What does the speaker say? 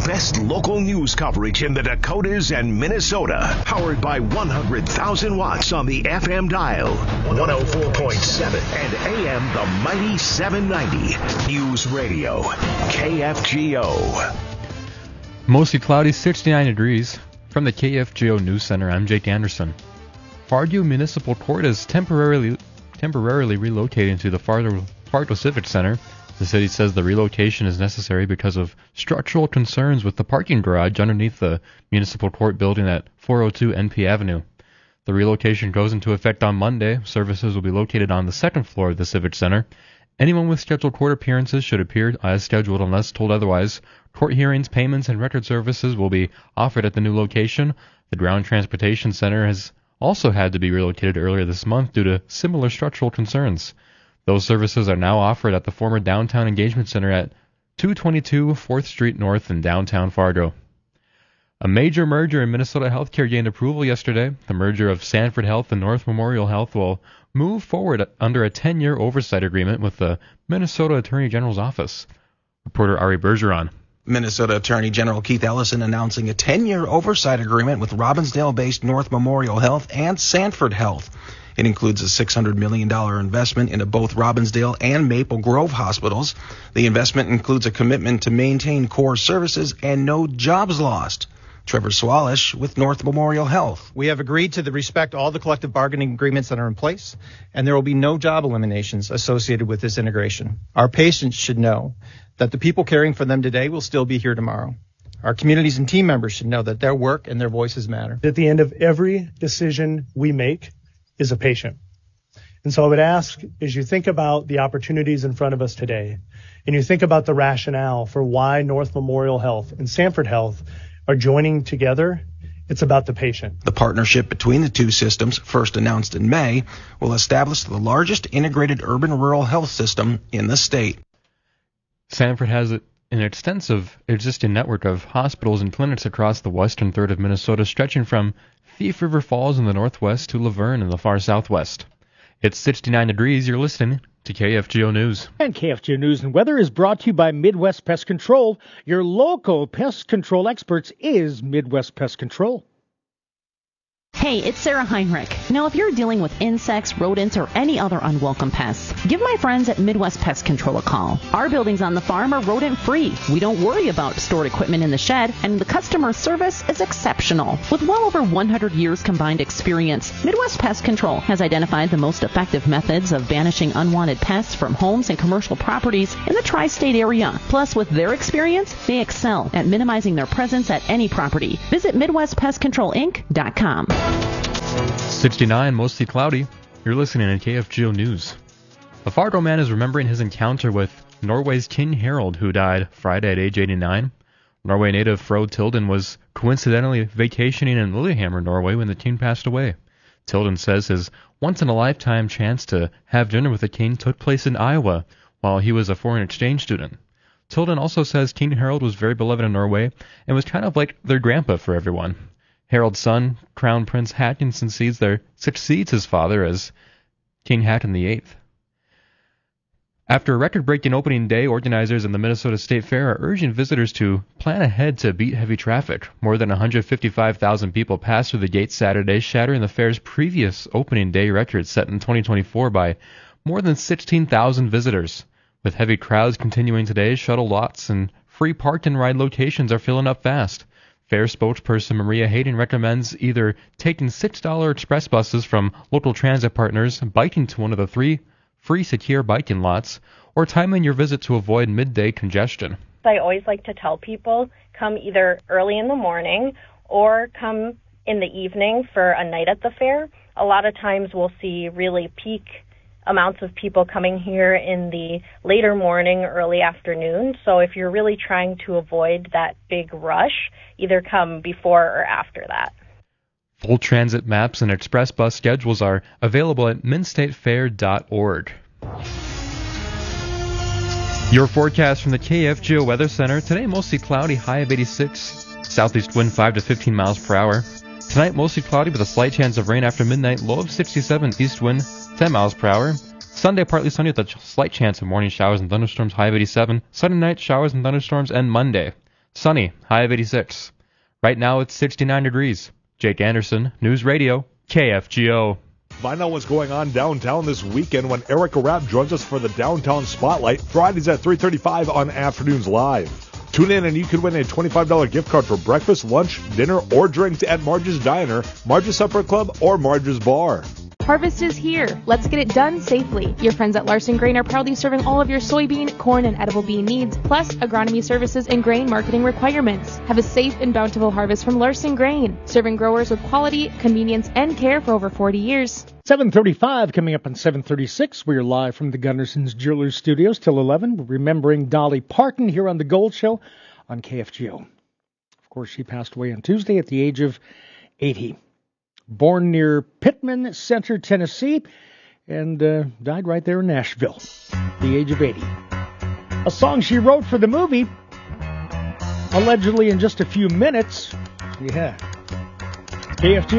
best local news coverage in the Dakotas and Minnesota. Powered by 100,000 watts on the FM dial. 104.7 and AM the mighty 790. News Radio. KFGO. Mostly cloudy, 69 degrees. From the KFGO News Center, I'm Jake Anderson. Fargo Municipal Court is temporarily relocating to the Fargo Civic Center. The city says the relocation is necessary because of structural concerns with the parking garage underneath the municipal court building at 402 NP Avenue. The relocation goes into effect on Monday. Services will be located on the second floor of the Civic Center. Anyone with scheduled court appearances should appear as scheduled unless told otherwise. Court hearings, payments, and record services will be offered at the new location. The Ground Transportation Center has also had to be relocated earlier this month due to similar structural concerns. Those services are now offered at the former Downtown Engagement Center at 222 4th Street North in downtown Fargo. A major merger in Minnesota healthcare gained approval yesterday. The merger of Sanford Health and North Memorial Health will move forward under a 10-year oversight agreement with the Minnesota Attorney General's office. Reporter Ari Bergeron. Minnesota Attorney General Keith Ellison announcing a 10-year oversight agreement with Robbinsdale-based North Memorial Health and Sanford Health. It includes a $600 million investment into both Robbinsdale and Maple Grove hospitals. The investment includes a commitment to maintain core services and no jobs lost. Trevor Swalish with North Memorial Health. We have agreed to respect all the collective bargaining agreements that are in place, and there will be no job eliminations associated with this integration. Our patients should know that the people caring for them today will still be here tomorrow. Our communities and team members should know that their work and their voices matter. At the end of every decision we make is a patient. And so I would ask, as you think about the opportunities in front of us today, and you think about the rationale for why North Memorial Health and Sanford Health are joining together, it's about the patient. The partnership between the two systems, first announced in May, will establish the largest integrated urban-rural health system in the state. Sanford has an extensive existing network of hospitals and clinics across the western third of Minnesota, stretching from Thief River Falls in the northwest to Laverne in the far southwest. It's 69 degrees. You're listening to KFGO News. And KFGO News and Weather is brought to you by Midwest Pest Control. Your local pest control experts is Midwest Pest Control. Hey, it's Sarah Heinrich. Now, if you're dealing with insects, rodents, or any other unwelcome pests, give my friends at Midwest Pest Control a call. Our buildings on the farm are rodent-free. We don't worry about stored equipment in the shed, and the customer service is exceptional. With well over 100 years combined experience, Midwest Pest Control has identified the most effective methods of banishing unwanted pests from homes and commercial properties in the tri-state area. Plus, with their experience, they excel at minimizing their presence at any property. Visit MidwestPestControlInc.com. 69, mostly cloudy. You're listening to KFGO News. A Fargo man is remembering his encounter with Norway's King Harald, who died Friday at age 89. Norway native Frode Tilden was coincidentally vacationing in Lillehammer, Norway, when the king passed away. Tilden says his once-in-a-lifetime chance to have dinner with the king took place in Iowa while he was a foreign exchange student. Tilden also says King Harald was very beloved in Norway and was kind of like their grandpa for everyone. Harald's son, Crown Prince Haakon, succeeds his father as King Haakon VIII. After a record-breaking opening day, organizers in the Minnesota State Fair are urging visitors to plan ahead to beat heavy traffic. More than 155,000 people passed through the gates Saturday, shattering the fair's previous opening day record set in 2024 by more than 16,000 visitors. With heavy crowds continuing today, shuttle lots and free park and ride locations are filling up fast. Fair spokesperson Maria Hayden recommends either taking $6 express buses from local transit partners, biking to one of the 3 free secure biking lots, or timing your visit to avoid midday congestion. I always like to tell people, come either early in the morning or come in the evening for a night at the fair. A lot of times we'll see really peak amounts of people coming here in the later morning, early afternoon. So if you're really trying to avoid that big rush, either come before or after that. Full transit maps and express bus schedules are available at minstatefair.org. Your forecast from the KFGO Weather Center. Today, mostly cloudy, high of 86. Southeast wind 5 to 15 miles per hour. Tonight, mostly cloudy with a slight chance of rain after midnight, low of 67, east wind 10 miles per hour. Sunday, partly sunny with a slight chance of morning showers and thunderstorms, high of 87. Sunday night, showers and thunderstorms, and Monday, Sunny, high of 86. Right now it's 69 degrees. Jake Anderson, News Radio, KFGO. Find out what's going on downtown this weekend when Erica Rapp joins us for the Downtown Spotlight, Fridays at 3:35 on Afternoons Live. Tune in and you could win a $25 gift card for breakfast, lunch, dinner, or drinks at Marge's Diner, Marge's Supper Club, or Marge's Bar. Harvest is here. Let's get it done safely. Your friends at Larson Grain are proudly serving all of your soybean, corn, and edible bean needs, plus agronomy services and grain marketing requirements. Have a safe and bountiful harvest from Larson Grain, serving growers with quality, convenience, and care for over 40 years. 7:35 coming up on 7:36. We're live from the Gunderson's Jewelers Studios till 11. We're remembering Dolly Parton here on The Gold Show on KFGO. Of course, she passed away on Tuesday at the age of 80. Born near Pittman Center, Tennessee, and died right there in Nashville at the age of 80. A song she wrote for the movie, allegedly in just a few minutes. Yeah. KFGO.